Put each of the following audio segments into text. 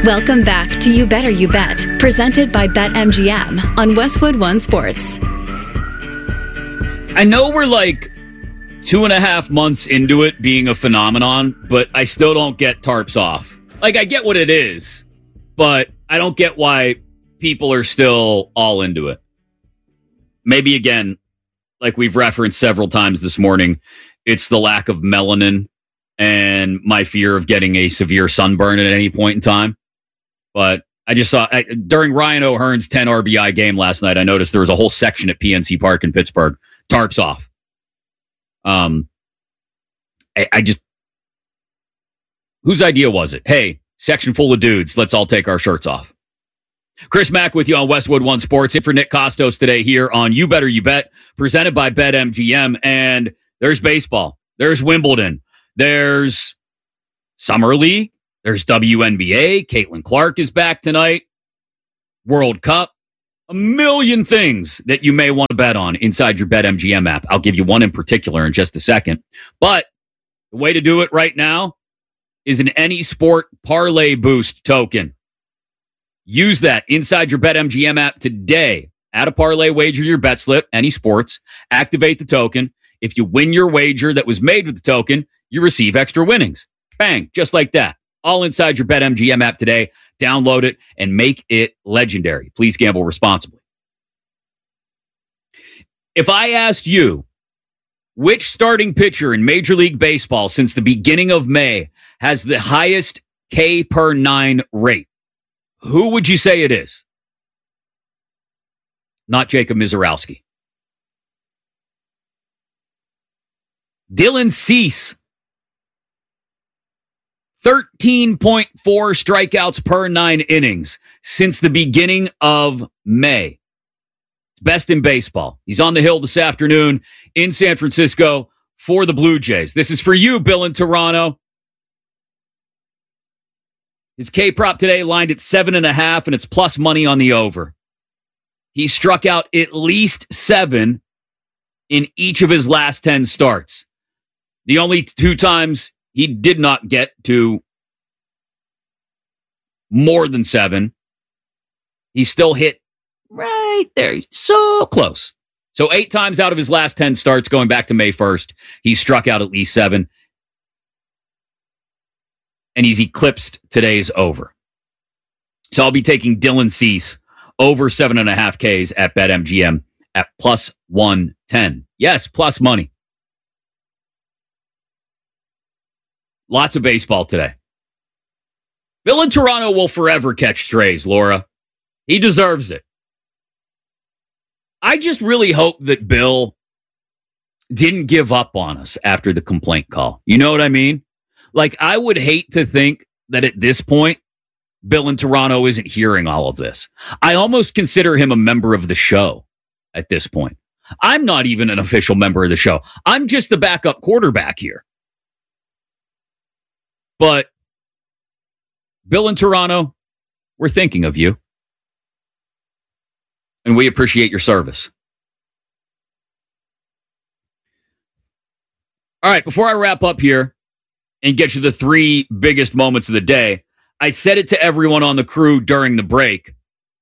Welcome back to You Better You Bet, presented by BetMGM on Westwood One Sports. I know we're like 2.5 months into it being a phenomenon, but I still don't get tarps off. Like, I get what it is, but I don't get why people are still all into it. Maybe, again, like we've referenced several times this morning, it's the lack of melanin and my fear of getting a severe sunburn at any point in time. But I just saw, during Ryan O'Hearn's 10 RBI game last night, I noticed there was a whole section at PNC Park in Pittsburgh, tarps off. I just, whose idea was it? Hey, section full of dudes, let's all take our shirts off. Chris Mack with you on Westwood One Sports. In for Nick Kostos today here on You Better You Bet, presented by BetMGM. And there's baseball. There's Wimbledon. There's Summer League. There's WNBA. Caitlin Clark is back tonight. World Cup. A million things that you may want to bet on inside your BetMGM app. I'll give you one in particular in just a second. But the way to do it right now is an Any Sport Parlay Boost token. Use that inside your BetMGM app today. Add a parlay wager to your bet slip, Any Sports. Activate the token. If you win your wager that was made with the token, you receive extra winnings. Bang, just like that. All inside your BetMGM app today. Download it and make it legendary. Please gamble responsibly. If I asked you which starting pitcher in Major League Baseball since the beginning of May has the highest K per 9 rate, who would you say it is? Not Jacob Mizorowski. Dylan Cease. 13.4 strikeouts per 9 innings since the beginning of May. It's best in baseball. He's on the Hill this afternoon in San Francisco for the Blue Jays. This is for you, Bill in Toronto. His K-prop today lined at 7.5, and it's plus money on the over. He struck out at least 7 in each of his last 10 starts. The only 2 times he did not get to more than 7. He still hit right there. So close. So 8 times out of his last 10 starts going back to May 1st, he struck out at least 7. And he's eclipsed today's over. So I'll be taking Dylan Cease over 7.5 Ks at BetMGM at plus 110. Yes, plus money. Lots of baseball today. Bill in Toronto will forever catch strays, Laura. He deserves it. I just really hope that Bill didn't give up on us after the complaint call. You know what I mean? Like, I would hate to think that at this point, Bill in Toronto isn't hearing all of this. I almost consider him a member of the show at this point. I'm not even an official member of the show. I'm just the backup quarterback here. But Bill in Toronto, we're thinking of you. And we appreciate your service. All right, before I wrap up here and get you the 3 biggest moments of the day, I said it to everyone on the crew during the break.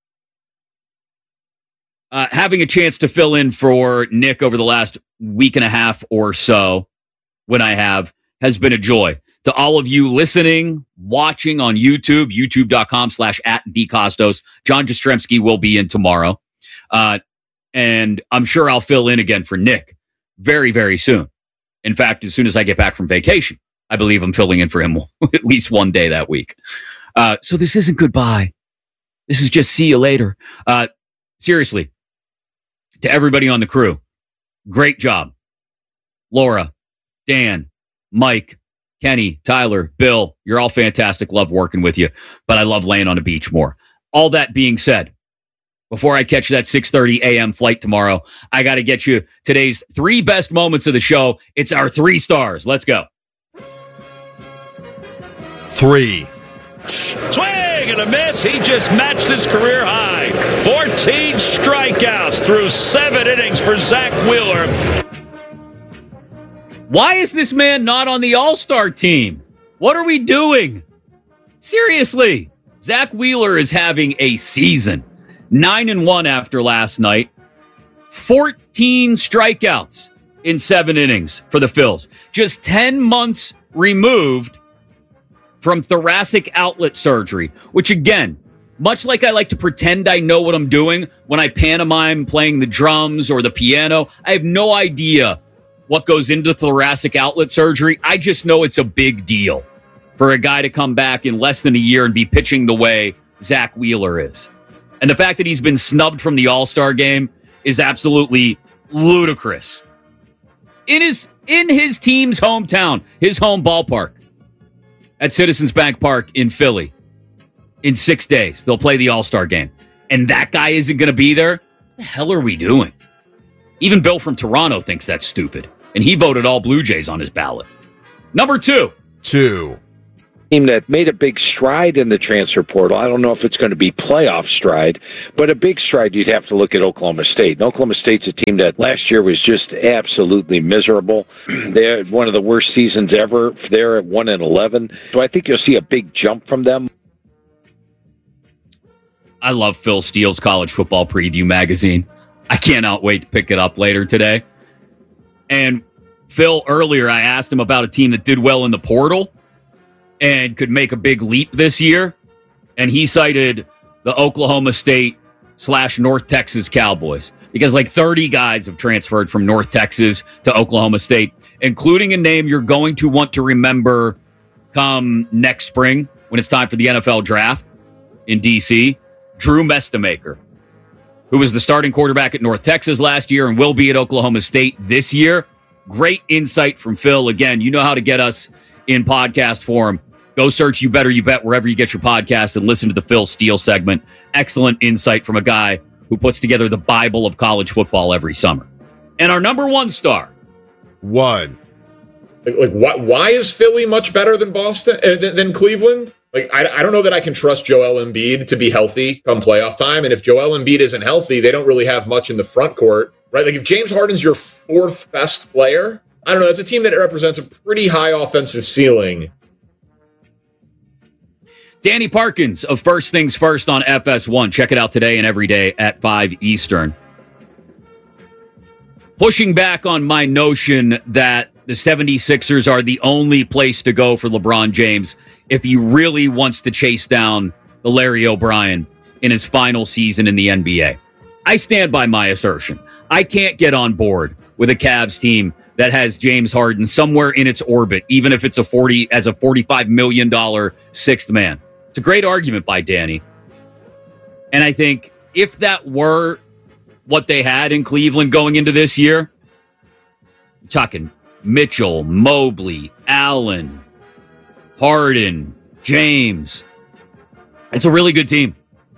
Having a chance to fill in for Nick over the last week and a half or so, when I have, has been a joy. To all of you listening, watching on YouTube, youtube.com/@DCostos. John Jastrzemski will be in tomorrow. And I'm sure I'll fill in again for Nick very, very soon. In fact, as soon as I get back from vacation, I believe I'm filling in for him at least one day that week. So this isn't goodbye. This is just see you later. Seriously, to everybody on the crew, great job. Laura, Dan, Mike, Kenny, Tyler, Bill, you're all fantastic. Love working with you, but I love laying on a beach more. All that being said, before I catch that 6:30 a.m. flight tomorrow, I got to get you today's 3 best moments of the show. It's our 3 stars. Let's go. 3. Swing and a miss. He just matched his career high. 14 strikeouts through 7 innings for Zach Wheeler. Why is this man not on the All-Star team? What are we doing? Seriously. Zach Wheeler is having a season. 9-1 after last night. 14 strikeouts in 7 innings for the Phils. Just 10 months removed from thoracic outlet surgery, which again, much like I like to pretend I know what I'm doing when I pantomime playing the drums or the piano, I have no idea what goes into thoracic outlet surgery. I just know it's a big deal for a guy to come back in less than a year and be pitching the way Zach Wheeler is. And the fact that he's been snubbed from the All-Star game is absolutely ludicrous. In his team's hometown, his home ballpark at Citizens Bank Park in Philly. In 6 days, they'll play the All-Star game. And that guy isn't going to be there? What the hell are we doing? Even Bill from Toronto thinks that's stupid. And he voted all Blue Jays on his ballot. Number 2. Team that made a big stride in the transfer portal. I don't know if it's going to be playoff stride, but a big stride, you'd have to look at Oklahoma State. And Oklahoma State's a team that last year was just absolutely miserable. They had one of the worst seasons ever. They're at 1-11. So I think you'll see a big jump from them. I love Phil Steele's College Football Preview magazine. I cannot wait to pick it up later today. And Phil, earlier I asked him about a team that did well in the portal and could make a big leap this year. And he cited the Oklahoma State / North Texas Cowboys because like 30 guys have transferred from North Texas to Oklahoma State, including a name you're going to want to remember come next spring when it's time for the NFL draft in D.C., Drew Mestemaker, who was the starting quarterback at North Texas last year and will be at Oklahoma State this year. Great insight from Phil. Again, you know how to get us in podcast form. Go search You Better You Bet wherever you get your podcasts and listen to the Phil Steele segment. Excellent insight from a guy who puts together the Bible of college football every summer. And our number 1 star. Like why is Philly much better than Boston, than Cleveland? Like, I don't know that I can trust Joel Embiid to be healthy come playoff time. And if Joel Embiid isn't healthy, they don't really have much in the front court, right? Like, if James Harden's your 4th best player, I don't know. It's a team that represents a pretty high offensive ceiling. Danny Parkins of First Things First on FS1. Check it out today and every day at 5 Eastern. Pushing back on my notion that the 76ers are the only place to go for LeBron James if he really wants to chase down the Larry O'Brien in his final season in the NBA. I stand by my assertion. I can't get on board with a Cavs team that has James Harden somewhere in its orbit, even if it's a $45 million 6th man. It's a great argument by Danny. And I think if that were what they had in Cleveland going into this year, I'm talking Mitchell, Mobley, Allen, Harden, James. It's a really good team.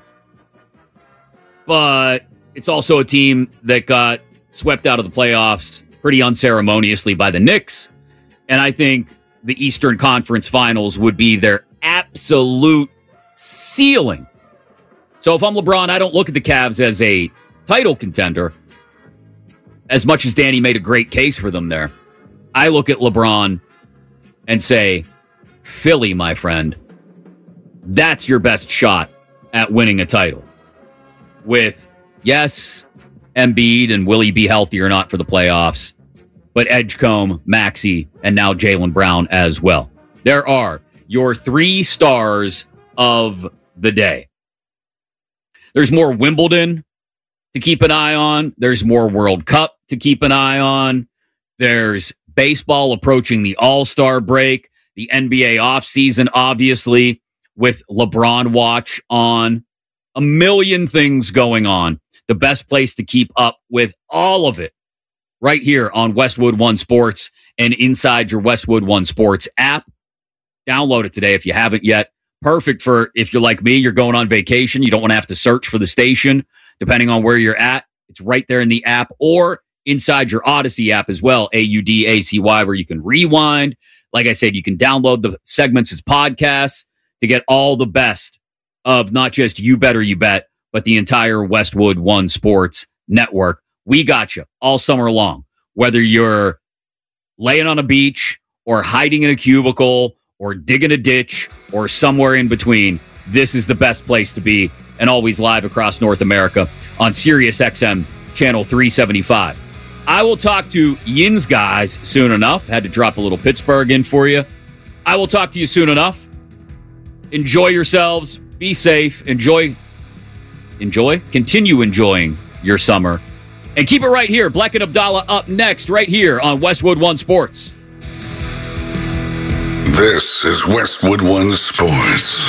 But it's also a team that got swept out of the playoffs pretty unceremoniously by the Knicks. And I think the Eastern Conference Finals would be their absolute ceiling. So if I'm LeBron, I don't look at the Cavs as a title contender, as much as Danny made a great case for them there. I look at LeBron and say, Philly, my friend, that's your best shot at winning a title. With, yes, Embiid and will he be healthy or not for the playoffs, but Edgecombe, Maxey, and now Jaylen Brown as well. There are your 3 stars of the day. There's more Wimbledon to keep an eye on. There's more World Cup to keep an eye on. There's baseball approaching the All-Star break, the NBA offseason, obviously, with LeBron watch on. A million things going on. The best place to keep up with all of it right here on Westwood One Sports and inside your Westwood One Sports app. Download it today if you haven't yet. Perfect for if you're like me, you're going on vacation. You don't want to have to search for the station, depending on where you're at. It's right there in the app or inside your Odyssey app as well, AUDACY, where you can rewind. Like I said, you can download the segments as podcasts to get all the best of not just You Better You Bet, but the entire Westwood One Sports network. We got you all summer long, whether you're laying on a beach or hiding in a cubicle or digging a ditch or somewhere in between. this is the best place to be, and always live across North America on Sirius XM Channel 375. I will talk to Yin's guys soon enough. Had to drop a little Pittsburgh in for you. I will talk to you soon enough. Enjoy yourselves. Be safe. Continue enjoying your summer. And keep it right here. Black and Abdallah up next, right here on Westwood One Sports. This is Westwood One Sports.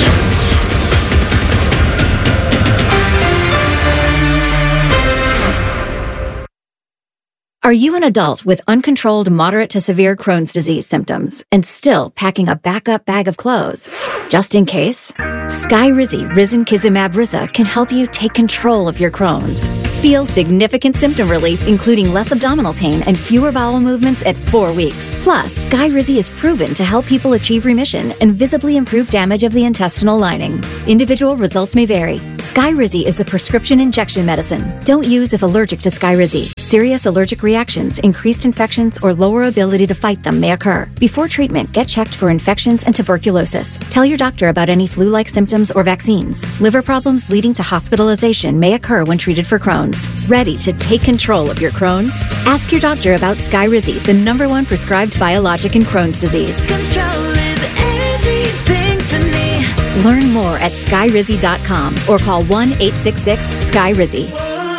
Are you an adult with uncontrolled moderate to severe Crohn's disease symptoms and still packing a backup bag of clothes? Just in case, Skyrizi Risankizumab Riza can help you take control of your Crohn's. Feel significant symptom relief, including less abdominal pain and fewer bowel movements at 4 weeks. Plus, Skyrizi is proven to help people achieve remission and visibly improve damage of the intestinal lining. Individual results may vary. Skyrizi is a prescription injection medicine. Don't use if allergic to Skyrizi. Serious allergic reactions, increased infections, or lower ability to fight them may occur. Before treatment, get checked for infections and tuberculosis. Tell your doctor about any flu-like symptoms or vaccines. Liver problems leading to hospitalization may occur when treated for Crohn's. Ready to take control of your Crohn's? Ask your doctor about Skyrizi, the #1 prescribed biologic in Crohn's disease. Control is everything to me. Learn more at skyrizi.com or call 1-866-SKYRIZI.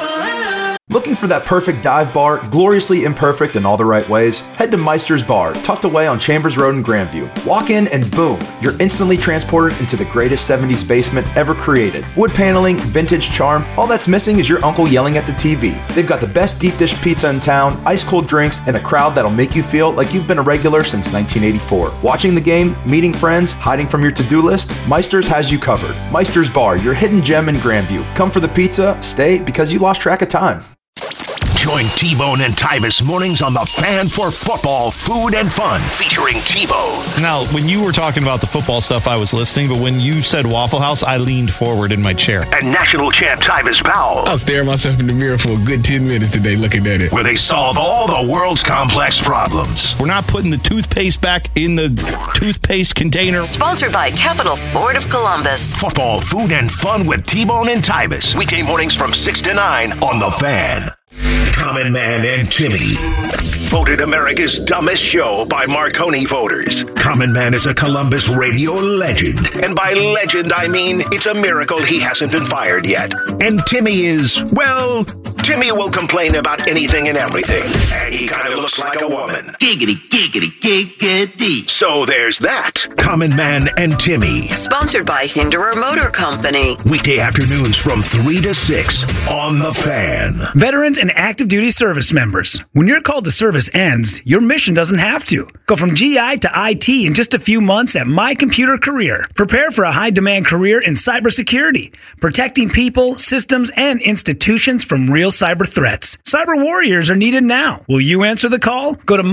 Looking for that perfect dive bar, gloriously imperfect in all the right ways? Head to Meister's Bar, tucked away on Chambers Road in Grandview. Walk in and boom, you're instantly transported into the greatest 70s basement ever created. Wood paneling, vintage charm, all that's missing is your uncle yelling at the TV. They've got the best deep dish pizza in town, ice cold drinks, and a crowd that'll make you feel like you've been a regular since 1984. Watching the game, meeting friends, hiding from your to-do list, Meister's has you covered. Meister's Bar, your hidden gem in Grandview. Come for the pizza, stay because you lost track of time. Join T-Bone and Tyvis mornings on The Fan for football, food, and fun, featuring T-Bone. Now, when you were talking about the football stuff, I was listening, but when you said Waffle House, I leaned forward in my chair. And national champ Tyvis Powell. I was staring myself in the mirror for a good 10 minutes today looking at it. Where they solve all the world's complex problems. We're not putting the toothpaste back in the toothpaste container. Sponsored by Capital Ford of Columbus. Football, food, and fun with T-Bone and Tyvis. Weekday mornings from 6 to 9 on The Fan. Common Man and Timmy. Voted America's dumbest show by Marconi voters. Common Man is a Columbus radio legend. And by legend, I mean it's a miracle he hasn't been fired yet. And Timmy is, well, Timmy will complain about anything and everything. And he kind of looks like a woman. Giggity, giggity, giggity. So there's that. Common Man and Timmy. Sponsored by Hinderer Motor Company. Weekday afternoons from 3 to 6 on The Fan. Veterans and active duty service members. When your call to service ends, your mission doesn't have to. Go from GI to IT in just a few months at My Computer Career. Prepare for a high-demand career in cybersecurity, protecting people, systems, and institutions from real cyber threats. Cyber warriors are needed now. Will you answer the call? Go to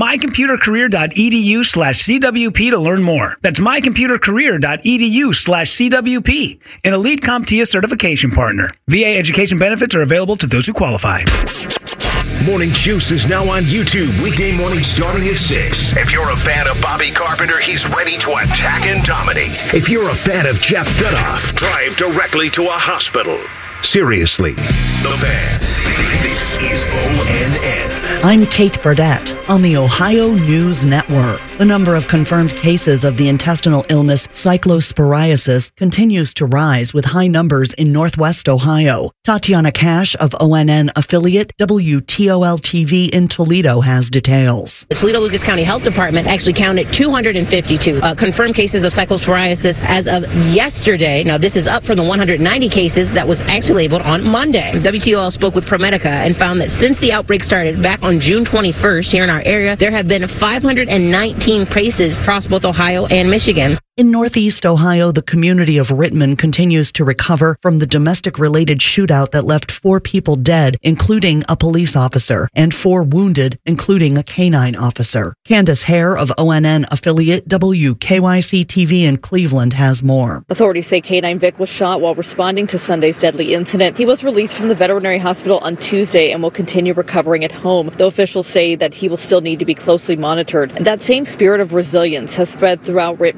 mycomputercareer.edu/CWP to learn more. That's mycomputercareer.edu/CWP, an Elite CompTIA certification partner. VA education benefits are available to those who qualify. Morning Juice is now on YouTube, weekday morning starting at 6. If you're a fan of Bobby Carpenter, he's ready to attack and dominate. If you're a fan of Jeff Dunoff, drive directly to a hospital. Seriously, The Fan. This is ONN. I'm Kate Burdett on the Ohio News Network. The number of confirmed cases of the intestinal illness cyclosporiasis continues to rise with high numbers in Northwest Ohio. Tatiana Cash of ONN affiliate WTOL-TV in Toledo has details. The Toledo-Lucas County Health Department actually counted 252 confirmed cases of cyclosporiasis as of yesterday. Now, this is up from the 190 cases that was actually labeled on Monday. WTOL spoke with ProMedica and found that since the outbreak started back on June 21st here in our area, there have been 519 cases across both Ohio and Michigan. In Northeast Ohio, the community of Rittman continues to recover from the domestic-related shootout that left 4 people dead, including a police officer, and 4 wounded, including a canine officer. Candace Hare of ONN affiliate WKYC-TV in Cleveland has more. Authorities say Canine Vic was shot while responding to Sunday's deadly incident. He was released from the veterinary hospital on Tuesday and will continue recovering at home, though officials say that he will still need to be closely monitored. And that same spirit of resilience has spread throughout Rittman, a community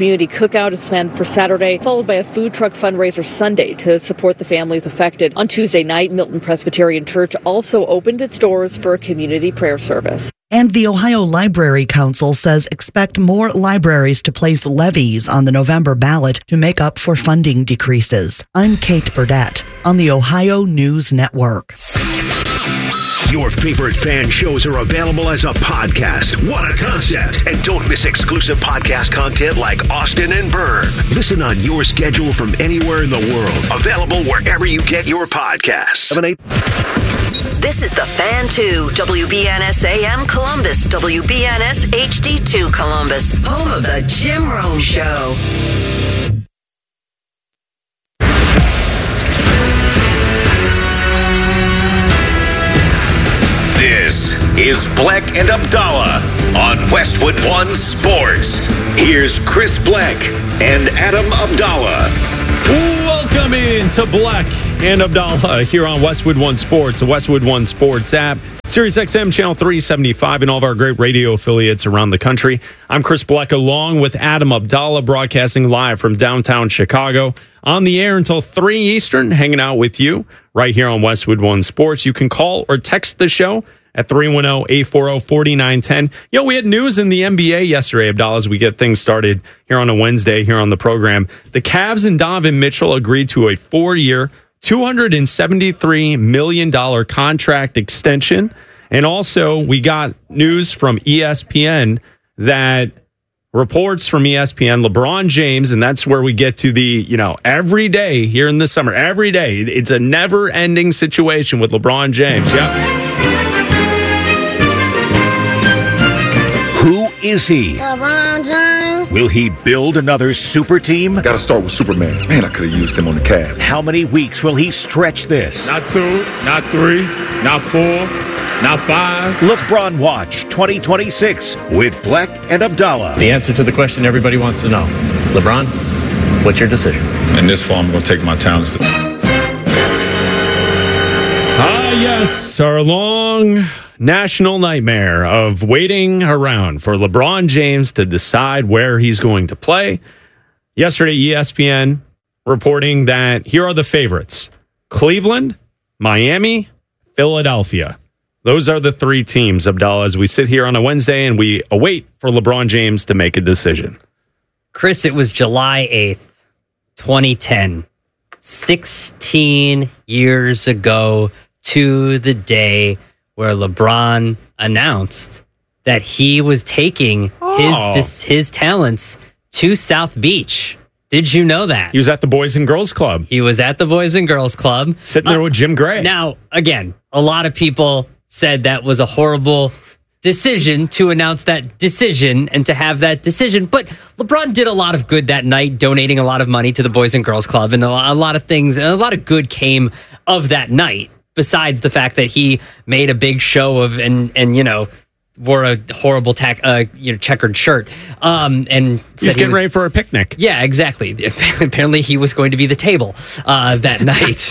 community cookout is planned for Saturday, followed by a food truck fundraiser Sunday to support the families affected. On Tuesday night, Milton Presbyterian Church also opened its doors for a community prayer service. And the Ohio Library Council says expect more libraries to place levies on the November ballot to make up for funding decreases. I'm Kate Burdett on the Ohio News Network. Your favorite fan shows are available as a podcast. What a concept. And don't miss exclusive podcast content like Austin and Byrne. Listen on your schedule from anywhere in the world. Available wherever you get your podcasts. This is the Fan 2, WBNS AM Columbus, WBNS HD2 Columbus, home of the Jim Rome Show. This is Bleck and Abdallah on Westwood One Sports. Here's Chris Bleck and Adam Abdallah. Welcome in to Bleck and Abdallah here on Westwood One Sports, the Westwood One Sports app, Sirius XM Channel 375, and all of our great radio affiliates around the country. I'm Chris Bleck along with Adam Abdallah, broadcasting live from downtown Chicago. On the air until 3 Eastern, hanging out with you right here on Westwood One Sports. You can call or text the show at 310-840-4910. You know, we had news in the NBA yesterday, Abdallah, as we get things started here on a Wednesday here on the program. The Cavs and Donovan Mitchell agreed to a 4-year, $273 million contract extension. And also, we got news from ESPN that reports from ESPN, LeBron James, and that's where we get to the, every day here in the summer, every day. It's a never-ending situation with LeBron James. Yep. Who is he? LeBron James. Will he build another super team? Gotta start with Superman. Man, I could have used him on the Cavs. How many weeks will he stretch this? Not 2, not 3, not 4, not 5. LeBron Watch 2026 with Bleck and Abdallah. The answer to the question everybody wants to know. LeBron, what's your decision? In this fall, I'm going to take my talents. Yes, our long national nightmare of waiting around for LeBron James to decide where he's going to play. Yesterday, ESPN reporting that here are the favorites: Cleveland, Miami, Philadelphia. Those are the 3 teams, Abdallah, as we sit here on a Wednesday and we await for LeBron James to make a decision. Chris, it was July 8th, 2010, 16 years ago to the day where LeBron announced that he was taking his talents to South Beach. Did you know that? He was at the Boys and Girls Club. He was at the Boys and Girls Club. Sitting there with Jim Gray. Now, again, a lot of people said that was a horrible decision to announce that decision and to have that decision. But LeBron did a lot of good that night, donating a lot of money to the Boys and Girls Club. And a lot of things, a lot of good came of that night. Besides the fact that he made a big show of and wore a horrible checkered shirt, and he's getting ready for a picnic. Yeah, exactly. Apparently, he was going to be the table that night.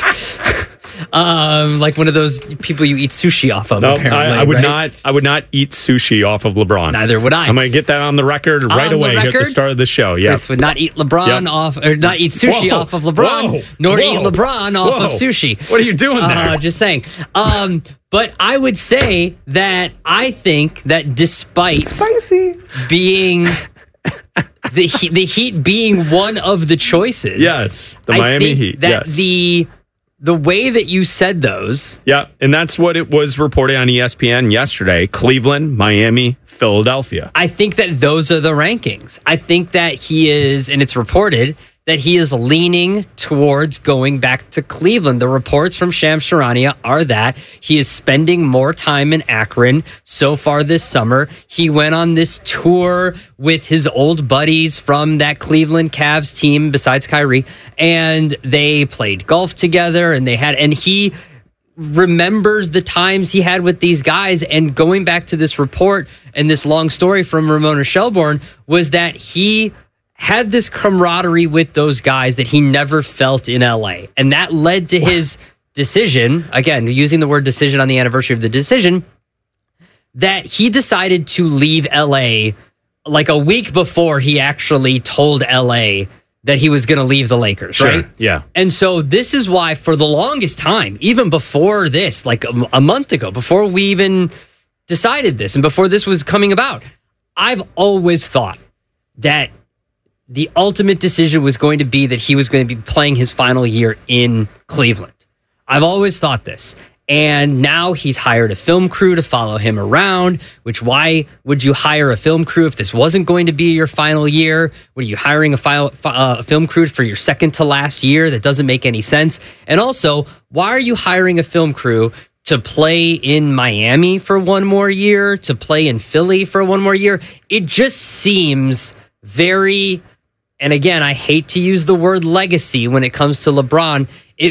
Like one of those people you eat sushi off of. No, apparently, I would not. I would not eat sushi off of LeBron. Neither would I. I'm going to get that on the record right away here at the start of the show. Yeah, Chris would not eat LeBron off, or not eat sushi off of LeBron, nor eat LeBron off of sushi. What are you doing there? Just saying. But I would say that I think that despite being the Heat being one of the choices, yes, the Miami Heat, that the way that you said those. Yeah, and that's what it was reported on ESPN yesterday. Cleveland, Miami, Philadelphia. I think that those are the rankings. I think that he is, and it's reported, that he is leaning towards going back to Cleveland. The reports from Shams Charania are that he is spending more time in Akron so far this summer. He went on this tour with his old buddies from that Cleveland Cavs team, besides Kyrie, and they played golf together, and he remembers the times he had with these guys. And going back to this report and this long story from Ramona Shelbourne was that he had this camaraderie with those guys that he never felt in LA. And that led to his decision, again, using the word decision on the anniversary of the decision, that he decided to leave LA like a week before he actually told LA that he was going to leave the Lakers, right? Yeah. And so this is why for the longest time, even before this, like a month ago, before we even decided this and before this was coming about, I've always thought that the ultimate decision was going to be that he was going to be playing his final year in Cleveland. I've always thought this. And now he's hired a film crew to follow him around, which why would you hire a film crew if this wasn't going to be your final year? What are you hiring a film crew for your second to last year? That doesn't make any sense. And also, why are you hiring a film crew to play in Miami for one more year, to play in Philly for one more year? It just seems very, and again, I hate to use the word legacy when it comes to LeBron.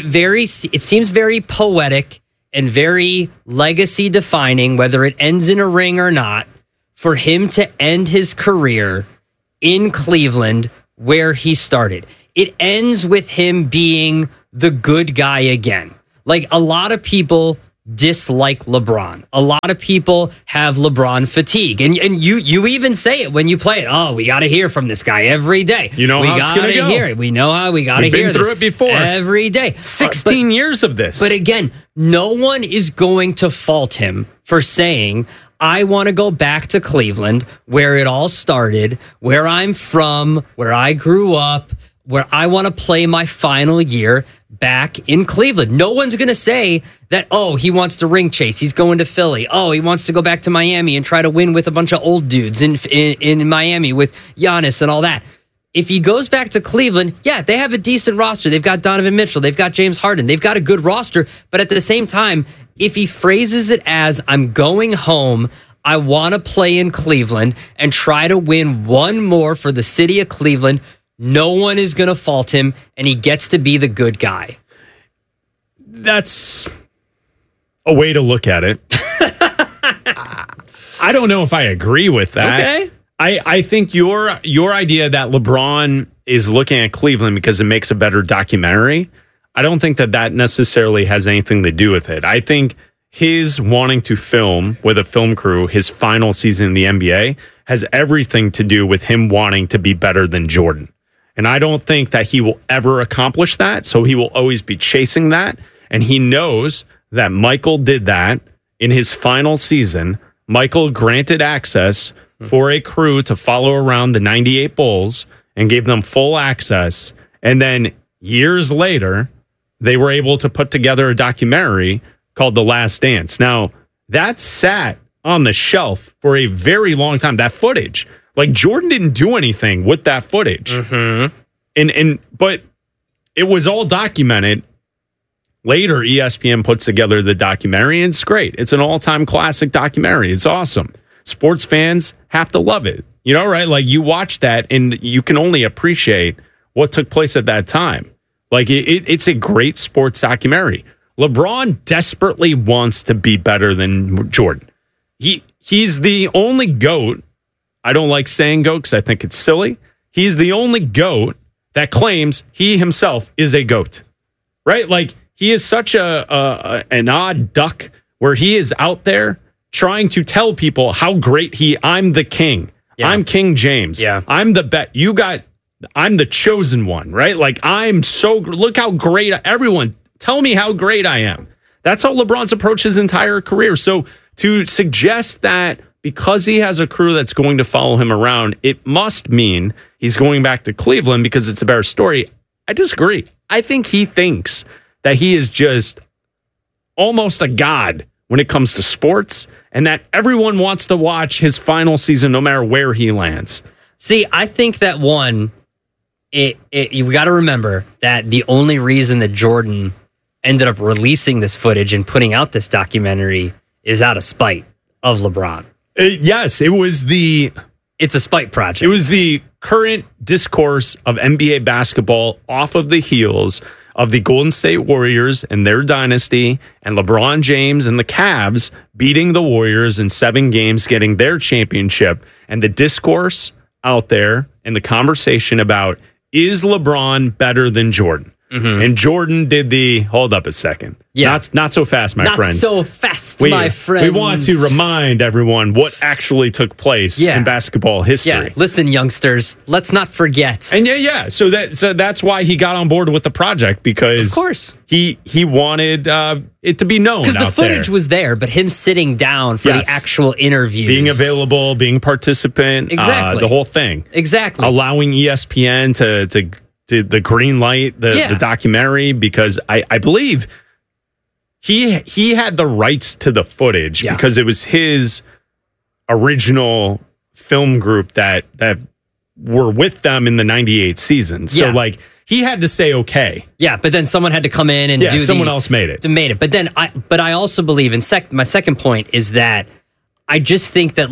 It seems very poetic and very legacy defining, whether it ends in a ring or not, for him to end his career in Cleveland where he started. It ends with him being the good guy again. Like, a lot of people dislike LeBron. A lot of people have LeBron fatigue. And you even say it when you play it. Oh, we got to hear from this guy every day. You know how it's going to go. Hear it. We know how we got to hear this. We've been through it before. Every day. 16 years of this. But again, no one is going to fault him for saying, I want to go back to Cleveland, where it all started, where I'm from, where I grew up, where I want to play my final year back in Cleveland. No one's going to say that, oh, he wants to ring chase. He's going to Philly. Oh, he wants to go back to Miami and try to win with a bunch of old dudes in Miami with Giannis and all that. If he goes back to Cleveland, yeah, they have a decent roster. They've got Donovan Mitchell. They've got James Harden. They've got a good roster. But at the same time, if he phrases it as, I'm going home, I want to play in Cleveland and try to win one more for the city of Cleveland, no one is going to fault him, and he gets to be the good guy. That's a way to look at it. I don't know if I agree with that. Okay. I think your idea that LeBron is looking at Cleveland because it makes a better documentary, I don't think that necessarily has anything to do with it. I think his wanting to film with a film crew his final season in the NBA has everything to do with him wanting to be better than Jordan. And I don't think that he will ever accomplish that. So he will always be chasing that. And he knows that Michael did that in his final season. Michael granted access for a crew to follow around the 98 Bulls and gave them full access. And then years later, they were able to put together a documentary called The Last Dance. Now, that sat on the shelf for a very long time, that footage. Like, Jordan didn't do anything with that footage. Mm-hmm. But it was all documented. Later, ESPN puts together the documentary, and it's great. It's an all-time classic documentary. It's awesome. Sports fans have to love it. You know, right? Like, you watch that, and you can only appreciate what took place at that time. Like, it's a great sports documentary. LeBron desperately wants to be better than Jordan. He's the only GOAT. I don't like saying GOAT because I think it's silly. He's the only GOAT that claims he himself is a GOAT, right? Like, he is such an odd duck where he is out there trying to tell people how great I'm the king. Yeah. I'm King James. Yeah. I'm the bet. I'm the chosen one, right? Like, look how great, everyone, tell me how great I am. That's how LeBron's approached his entire career. So to suggest that because he has a crew that's going to follow him around, it must mean he's going back to Cleveland because it's a better story. I disagree. I think he thinks that he is just almost a god when it comes to sports and that everyone wants to watch his final season no matter where he lands. See, I think that you got to remember that the only reason that Jordan ended up releasing this footage and putting out this documentary is out of spite of LeBron. Yes, it's a spite project. It was the current discourse of NBA basketball off of the heels of the Golden State Warriors and their dynasty and LeBron James and the Cavs beating the Warriors in 7 games, getting their championship. And the discourse out there and the conversation about, is LeBron better than Jordan? And Jordan did the, hold up a second. Yeah. Not so fast, my friends. Not so fast, my friends. We want to remind everyone what actually took place in basketball history. Yeah. Listen, youngsters, let's not forget. And so that's why he got on board with the project, because of course he wanted it to be known. Because the footage was there, but him sitting down for the actual interviews, being available, being participant, exactly, the whole thing, exactly, allowing ESPN to the green light the documentary, because I believe he had the rights to the footage because it was his original film group that were with them in the 98 season. So he had to say okay. Yeah, but then someone had to come in and do someone else made it. But then I also believe in my second point is that I just think that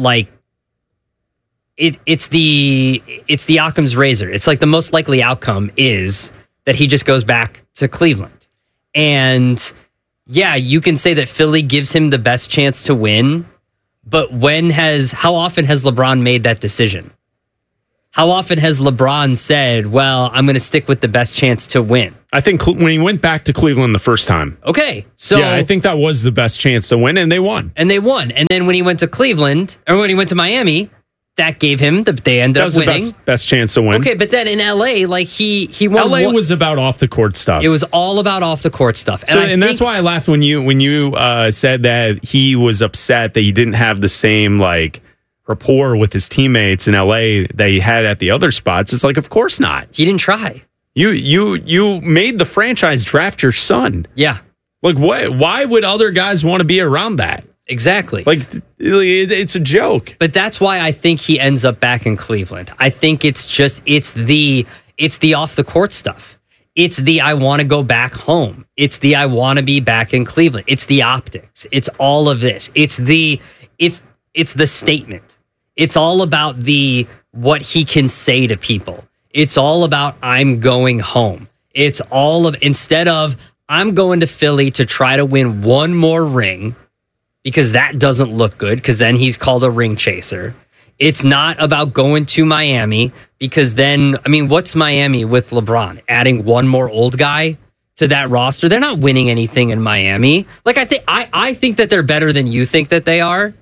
it's the Occam's razor. It's like the most likely outcome is that he just goes back to Cleveland. And yeah, you can say that Philly gives him the best chance to win, but how often has LeBron made that decision? How often has LeBron said, well, I'm going to stick with the best chance to win? I think when he went back to Cleveland the first time. Okay. So yeah, I think that was the best chance to win, and they won. And then when he went to Cleveland, or when he went to Miami, that gave him they ended up winning. That was the best chance to win. Okay, but then in LA, he won. LA was about off the court stuff. It was all about off the court stuff. And that's why I laughed when you said that he was upset that he didn't have the same rapport with his teammates in LA that he had at the other spots. It's like, of course not. He didn't try. You made the franchise draft your son. Yeah. Why would other guys want to be around that? Exactly. It's a joke. But that's why I think he ends up back in Cleveland. I think it's the off the court stuff. It's the I want to go back home. It's the I want to be back in Cleveland. It's the optics. It's all of this. It's the statement. It's all about what he can say to people. It's all about I'm going home. It's instead of I'm going to Philly to try to win one more ring, because that doesn't look good, because then he's called a ring chaser. It's not about going to Miami, because then, what's Miami with LeBron? Adding one more old guy to that roster? They're not winning anything in Miami. I think that they're better than you think that they are,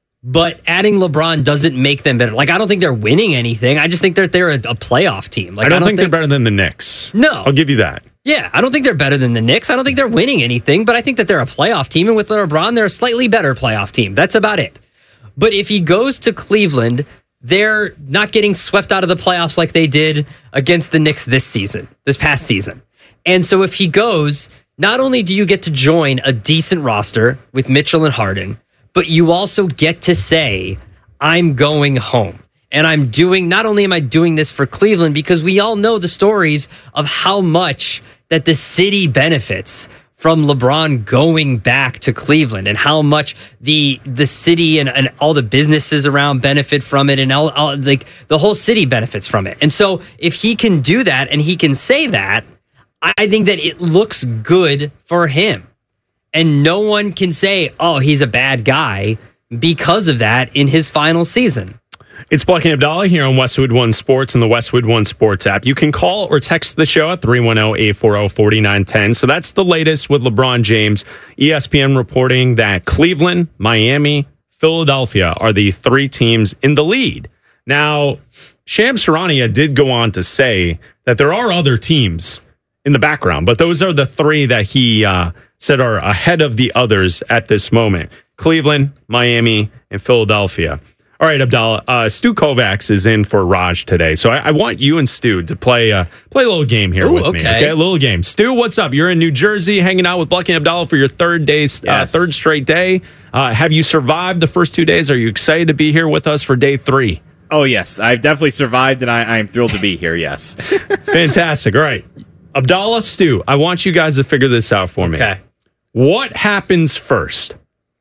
but adding LeBron doesn't make them better. I don't think they're winning anything. I just think that they're a playoff team. I don't think they're better than the Knicks. No. I'll give you that. Yeah, I don't think they're better than the Knicks. I don't think they're winning anything, but I think that they're a playoff team, and with LeBron, they're a slightly better playoff team. That's about it. But if he goes to Cleveland, they're not getting swept out of the playoffs like they did against the Knicks this past season. And so if he goes, not only do you get to join a decent roster with Mitchell and Harden, but you also get to say, I'm going home. And not only am I doing this for Cleveland, because we all know the stories of how much that the city benefits from LeBron going back to Cleveland, and how much the city and all the businesses around benefit from it, and all the whole city benefits from it. And so if he can do that and he can say that, I think that it looks good for him. And no one can say, oh, he's a bad guy because of that in his final season. It's Black and Abdallah here on Westwood One Sports and the Westwood One Sports app. You can call or text the show at 310-840-4910. So that's the latest with LeBron James. ESPN reporting that Cleveland, Miami, Philadelphia are the three teams in the lead. Now, Shams Charania did go on to say that there are other teams in the background, but those are the three that he said are ahead of the others at this moment. Cleveland, Miami, and Philadelphia. All right, Abdallah, Stu Kovacs is in for Raj today. So I want you and Stu to play a little game here with me. Okay, a little game. Stu, what's up? You're in New Jersey hanging out with Black and Abdallah for your third straight day. Have you survived the first 2 days? Are you excited to be here with us for day 3? Oh, yes. I've definitely survived, and I am thrilled to be here, yes. Fantastic. All right. Abdallah, Stu, I want you guys to figure this out for me. Okay. What happens first?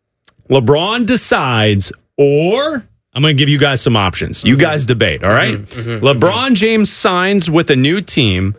LeBron decides, or I'm going to give you guys some options. You guys debate, all right? LeBron James signs with a new team,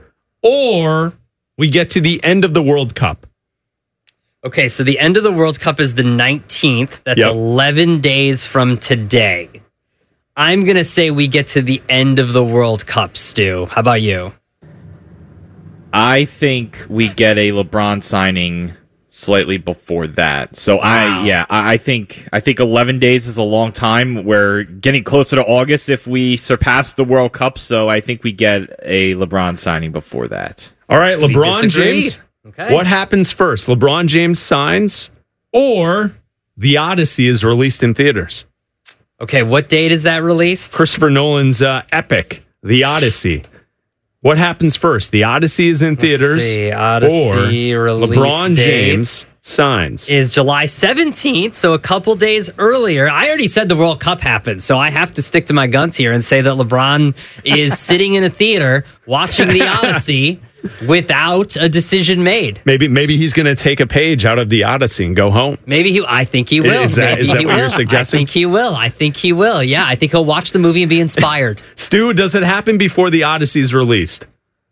or we get to the end of the World Cup. Okay, so the end of the World Cup is the 19th. That's 11 days from today. I'm going to say we get to the end of the World Cup, Stu. How about you? I think we get a LeBron signing slightly before that. So I think 11 days is a long time. We're getting closer to August if we surpass the World Cup. So I think we get a LeBron signing before that. All right, LeBron James. Okay. What happens first? LeBron James signs or The Odyssey is released in theaters? Okay, what date is that released? Christopher Nolan's epic, The Odyssey. What happens first? The Odyssey is in theaters, Odyssey or LeBron James signs. Is July 17th, so a couple days earlier. I already said the World Cup happened, so I have to stick to my guns here and say that LeBron is sitting in a theater watching The Odyssey without a decision made. Maybe he's going to take a page out of The Odyssey and go home. I think he will. Is that what you're suggesting? I think he will. Yeah, I think he'll watch the movie and be inspired. Stu, does it happen before The Odyssey is released?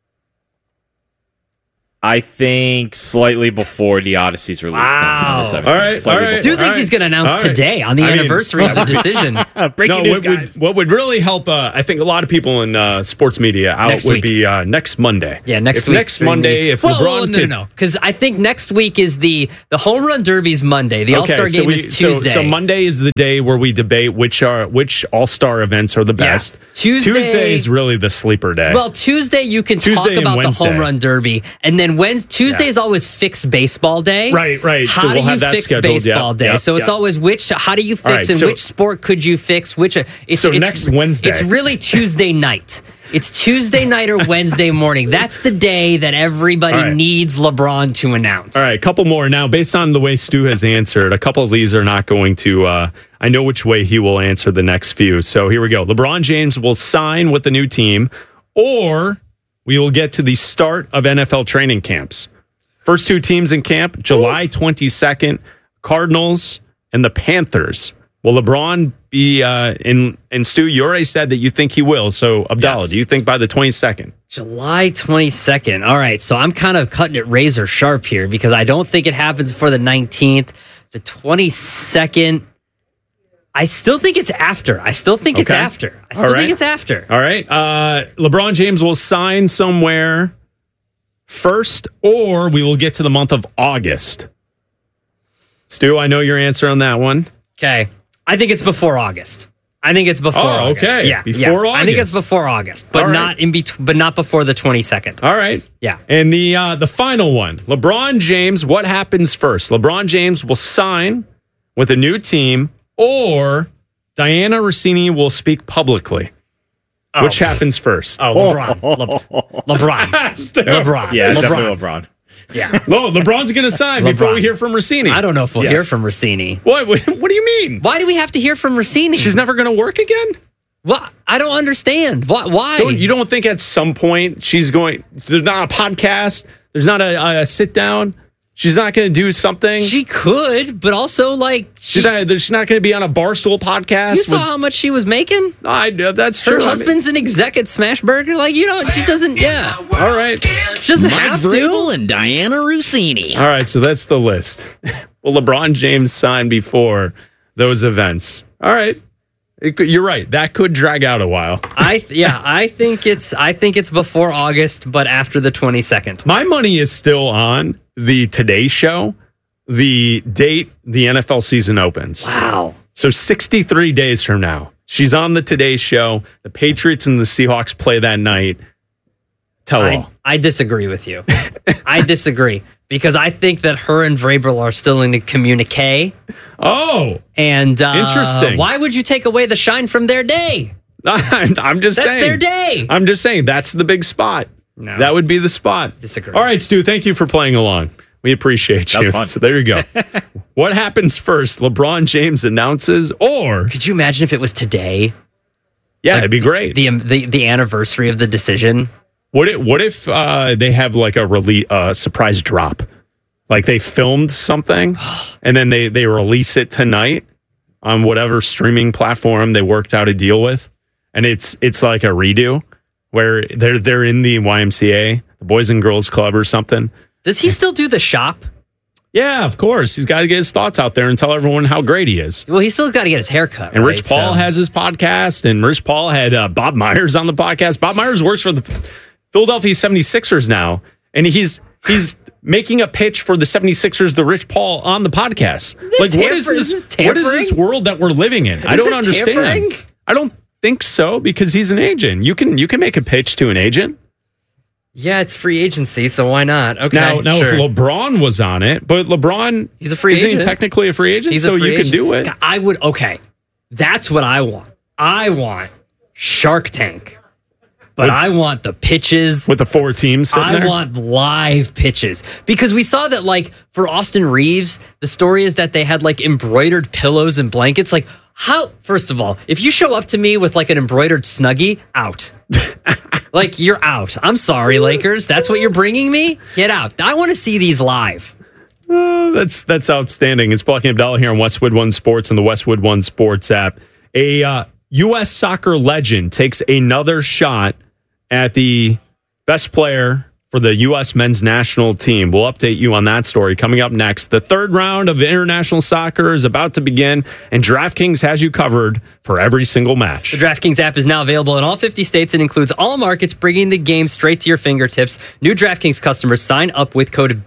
I think slightly before The Odyssey's released. Wow. On the 17th. All right. Stu thinks he's going to announce today on the anniversary of the decision. Breaking news, guys. What would really help, I think a lot of people in sports media would be next Monday. Yeah, next week. Next Monday, if LeBron No. Because I think next week is the Home Run Derby's Monday. The All-Star game is Tuesday. So Monday is the day where we debate which All-Star events are the best. Yeah. Tuesday is really the sleeper day. Well, Tuesday you can talk about the Home Run Derby, and then Tuesday is always fixed baseball day. Right. How So do we'll you have that fix scheduled. baseball day? So it's always how do you fix which sport could you fix? Next Wednesday. It's really Tuesday night. It's Tuesday night or Wednesday morning. That's the day that everybody needs LeBron to announce. All right, a couple more. Now, based on the way Stu has answered, a couple of these are not going to, I know which way he will answer the next few. So here we go. LeBron James will sign with the new team, or we will get to the start of NFL training camps. First two teams in camp, July 22nd, Cardinals and the Panthers. Will LeBron be in Stu, you already said that you think he will. So, Abdallah, do you think by the 22nd? July 22nd. All right. So I'm kind of cutting it razor sharp here because I don't think it happens before the 19th. The 22nd, I still think it's after. I still think it's after. All right. LeBron James will sign somewhere first, or we will get to the month of August. Stu, I know your answer on that one. Okay. I think it's before August. August. Okay. Yeah. Before August. I think it's before August, but not in between, but not before the 22nd. All right. Yeah. And the final one, LeBron James, what happens first? LeBron James will sign with a new team, or Diana Rossini will speak publicly. Which happens first? LeBron. LeBron. Yeah, definitely LeBron. Yeah. No, LeBron's going to sign before we hear from Rossini. I don't know if we'll hear from Rossini. What do you mean? Why do we have to hear from Rossini? She's never going to work again? Well, I don't understand. Why? You don't think at some point she's going... There's not a podcast? There's not a sit-down? She's not going to do something? She could, but also, she's not going to be on a Barstool podcast? You saw how much she was making? That's true. Her husband's an exec at Smashburger. She doesn't, All right. She doesn't have to. Vrabel and Diana Rossini. All right, so that's the list. Will LeBron James sign before those events? All right. You're right. That could drag out a while. I think it's before August, but after the 22nd. My money is still on the Today Show, the date the NFL season opens. Wow. So 63 days from now, she's on the Today Show. The Patriots and the Seahawks play that night. Tell all. I disagree with you. I disagree because I think that her and Vrabel are still in a communique. Oh. And interesting. Why would you take away the shine from their day? I'm just saying. That's their day. I'm just saying that's the big spot. No. That would be the spot. Disagree. All right, Stu, thank you for playing along. We appreciate you. That was fun. So there you go. What happens first? LeBron James announces, or... Could you imagine if it was today? Yeah, it'd be great. The anniversary of the decision. What if they have a surprise drop? Like they filmed something and then they release it tonight on whatever streaming platform they worked out a deal with, and it's like a redo where they're in the YMCA, the Boys and Girls Club or something. Does he still do the shop? Yeah, of course. He's got to get his thoughts out there and tell everyone how great he is. Well, he's still got to get his hair cut. And Rich Paul has his podcast, and Rich Paul had Bob Myers on the podcast. Bob Myers works for the Philadelphia 76ers now. and he's making a pitch for the 76ers, the Rich Paul, on the podcast. Like, what is this? What is this world that we're living in? I don't understand. Tampering? I don't think so, because he's an agent. You can make a pitch to an agent. Yeah, it's free agency, so why not? Okay. Now sure. if LeBron was on it, but LeBron, he's a free isn't agent. He technically a free agent, so you could do it. I would. Okay, that's what I want. I want Shark Tank. But I want the pitches. With the 4 teams sitting there? I want live pitches. Because we saw that, like, for Austin Reeves, the story is that they had, like, embroidered pillows and blankets. Like, how, first of all, if you show up to me with, like, an embroidered Snuggie, out. Like, you're out. I'm sorry, Lakers. That's what you're bringing me? Get out. I want to see these live. That's outstanding. It's Black and Abdallah here on Westwood One Sports and the Westwood One Sports app. A U.S. soccer legend takes another shot at the best player for the U.S. men's national team. We'll update you on that story coming up next. The third round of international soccer is about to begin, and DraftKings has you covered for every single match. The DraftKings app is now available in all 50 states and includes all markets, bringing the game straight to your fingertips. New DraftKings customers sign up with code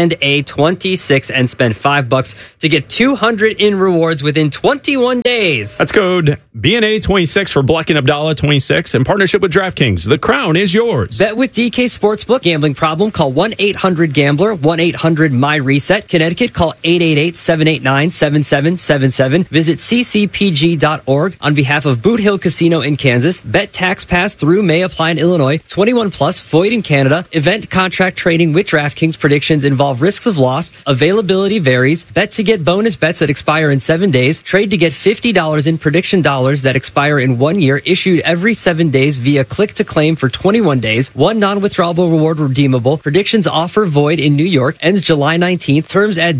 B&A26 and spend $5 to get $200 in rewards within 21 days. That's code B&A26 for Black and Abdallah 26 in partnership with DraftKings. The crown is yours. Bet with DK Sportsbook. Gambling problem? Call 1-800-GAMBLER, 1-800-MY-RESET. Connecticut, call 888-789-7777. Visit ccpg.org. On behalf of Boot Hill Casino in Kansas, bet tax pass through may apply in Illinois. 21 plus, void in Canada. Event contract trading with DraftKings. Predictions involve risks of loss. Availability varies. Bet to get bonus bets that expire in 7 days. Trade to get $50 in prediction dollars that expire in 1 year. Issued every 7 days via click to claim for 21 days. One non-withdrawable reward redeemable. Predictions offer void in New York. Ends July 19th. Terms at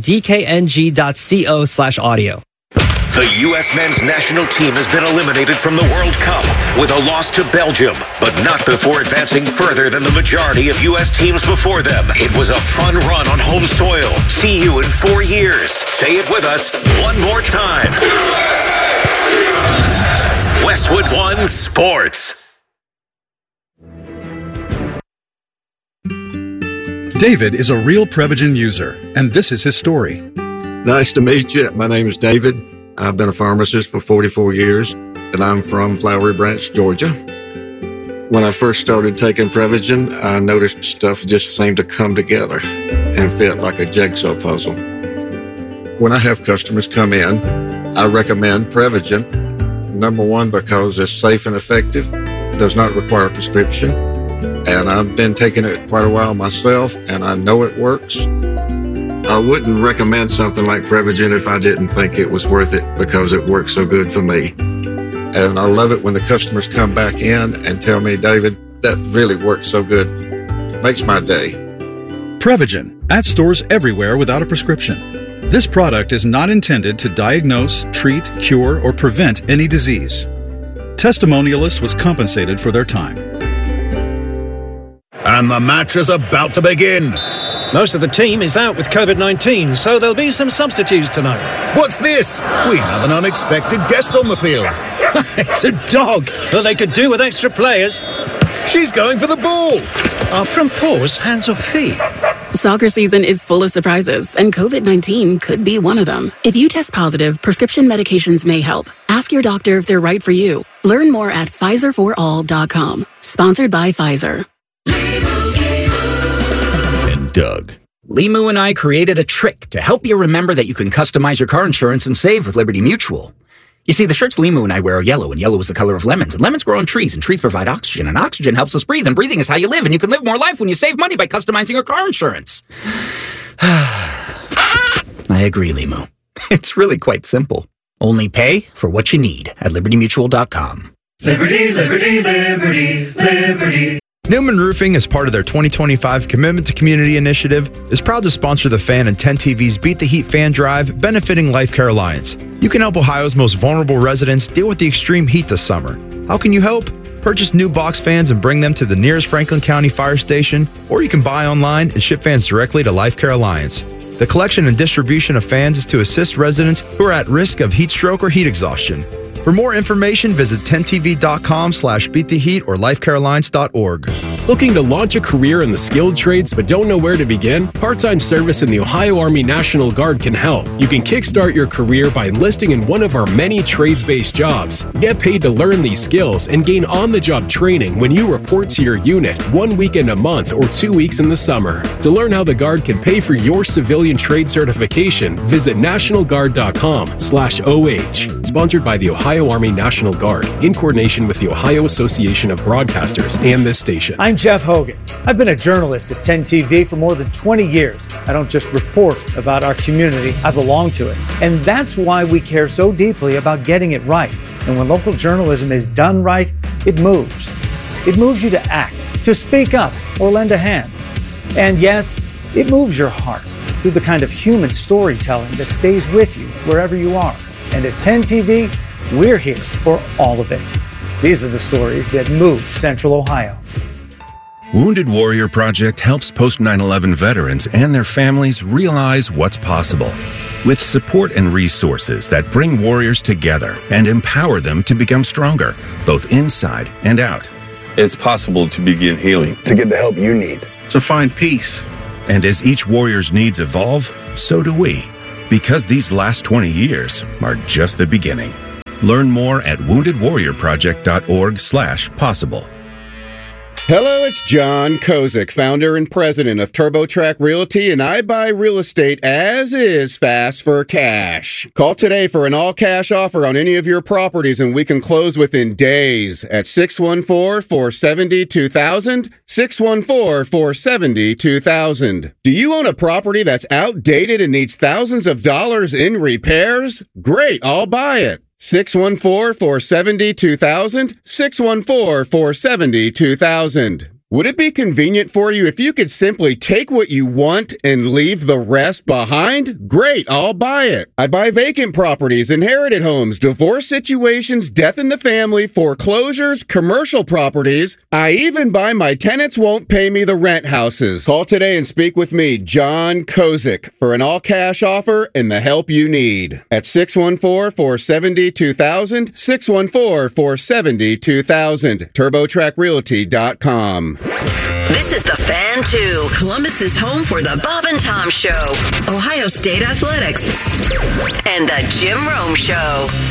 dkng.co/audio. The U.S. men's national team has been eliminated from the World Cup with a loss to Belgium, but not before advancing further than the majority of U.S. teams before them. It was a fun run on home soil. See you in 4 years. Say it with us one more time. Westwood One Sports. David is a real Prevagen user, and this is his story. Nice to meet you. My name is David. I've been a pharmacist for 44 years, and I'm from Flowery Branch, Georgia. When I first started taking Prevagen, I noticed stuff just seemed to come together and fit like a jigsaw puzzle. When I have customers come in, I recommend Prevagen. Number one, because it's safe and effective, does not require a prescription. And I've been taking it quite a while myself, and I know it works. I wouldn't recommend something like Prevagen if I didn't think it was worth it because it works so good for me. And I love it when the customers come back in and tell me, David, that really works so good. Makes my day. Prevagen, at stores everywhere without a prescription. This product is not intended to diagnose, treat, cure, or prevent any disease. Testimonialist was compensated for their time. And the match is about to begin. Most of the team is out with COVID-19, so there'll be some substitutes tonight. What's this? We have an unexpected guest on the field. It's a dog, but they could do with extra players. She's going for the ball. Are front paws hands or feet? Soccer season is full of surprises, and COVID-19 could be one of them. If you test positive, prescription medications may help. Ask your doctor if they're right for you. Learn more at PfizerForAll.com. Sponsored by Pfizer. And Doug. Limu and I created a trick to help you remember that you can customize your car insurance and save with Liberty Mutual. You see, the shirts Limu and I wear are yellow, and yellow is the color of lemons. And lemons grow on trees, and trees provide oxygen. And oxygen helps us breathe, and breathing is how you live. And you can live more life when you save money by customizing your car insurance. I agree, Limu. It's really quite simple. Only pay for what you need at LibertyMutual.com. Liberty, liberty, liberty, liberty. Newman Roofing, as part of their 2025 Commitment to Community initiative, is proud to sponsor the Fan and 10TV's Beat the Heat Fan Drive, benefiting Life Care Alliance. You can help Ohio's most vulnerable residents deal with the extreme heat this summer. How can you help? Purchase new box fans and bring them to the nearest Franklin County Fire Station, or you can buy online and ship fans directly to Life Care Alliance. The collection and distribution of fans is to assist residents who are at risk of heat stroke or heat exhaustion. For more information, visit 10tv.com/beattheheat or lifecarealliance.org. Looking to launch a career in the skilled trades but don't know where to begin? Part-time service in the Ohio Army National Guard can help. You can kickstart your career by enlisting in one of our many trades-based jobs. Get paid to learn these skills and gain on-the-job training when you report to your unit 1 weekend a month or 2 weeks in the summer. To learn how the Guard can pay for your civilian trade certification, visit nationalguard.com/OH. Sponsored by the Ohio Army National Guard in coordination with the Ohio Association of Broadcasters and this station. I'm Jeff Hogan. I've been a journalist at 10 TV for more than 20 years. I don't just report about our community, I belong to it. And that's why we care so deeply about getting it right. And when local journalism is done right, it moves. It moves you to act, to speak up, or lend a hand. And yes, it moves your heart through the kind of human storytelling that stays with you wherever you are. And at 10 TV, we're here for all of it. These are the stories that move Central Ohio. Wounded Warrior Project helps post-9/11 veterans and their families realize what's possible. With support and resources that bring warriors together and empower them to become stronger, both inside and out. It's possible to begin healing, to get the help you need, to find peace. And as each warrior's needs evolve, so do we. Because these last 20 years are just the beginning. Learn more at woundedwarriorproject.org/possible. Hello, it's John Kozik, founder and president of TurboTrack Realty, and I buy real estate as is fast for cash. Call today for an all-cash offer on any of your properties, and we can close within days at 614-470-2000, 614-470-2000. Do you own a property that's outdated and needs thousands of dollars in repairs? Great, I'll buy it. 614-470-2000, 614-470-2000. Would it be convenient for you if you could simply take what you want and leave the rest behind? Great, I'll buy it. I buy vacant properties, inherited homes, divorce situations, death in the family, foreclosures, commercial properties. I even buy my tenants won't pay me the rent houses. Call today and speak with me, John Kozik, for an all-cash offer and the help you need. At 614-470-2000, 614-470-2000, TurboTrackRealty.com. This is the Fan 2, Columbus's home for the Bob and Tom Show, Ohio State Athletics, and the Jim Rome Show.